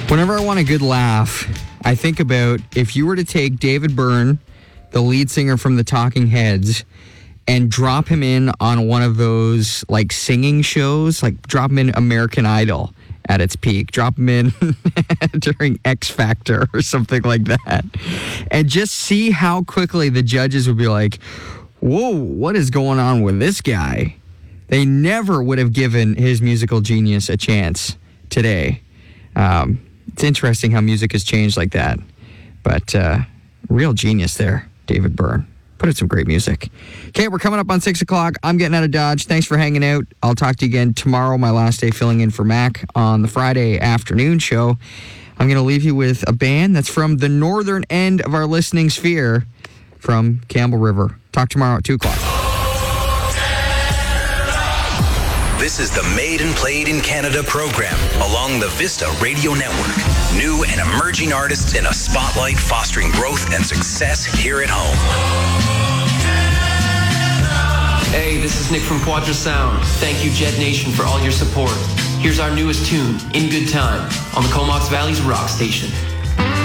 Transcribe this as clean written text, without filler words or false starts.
Whenever I want a good laugh, I think about if you were to take David Byrne, the lead singer from the Talking Heads, and drop him in on one of those like singing shows, like drop him in American Idol at its peak, drop him in during X Factor or something like that, and just see how quickly the judges would be like, whoa, what is going on with this guy? They never would have given his musical genius a chance today. It's interesting how music has changed like that. But real genius there, David Byrne. Put in some great music. Okay, we're coming up on 6 o'clock. I'm getting out of Dodge. Thanks for hanging out. I'll talk to you again tomorrow, my last day filling in for Mac on the Friday afternoon show. I'm going to leave you with a band that's from the northern end of our listening sphere from Campbell River. Talk tomorrow at 2 o'clock. This is the Made and Played in Canada program along the Vista Radio Network. New and emerging artists in a spotlight fostering growth and success here at home. Hey, this is Nick from Quadra Sound. Thank you, Jet Nation, for all your support. Here's our newest tune, In Good Time, on the Comox Valley's Rock Station.